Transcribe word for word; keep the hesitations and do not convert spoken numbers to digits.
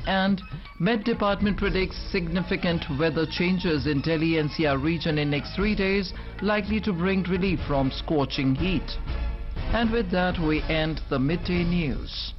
And Met Department predicts significant weather changes in Delhi N C R region in next three days, likely to bring relief from scorching heat. And with that, we end the midday news.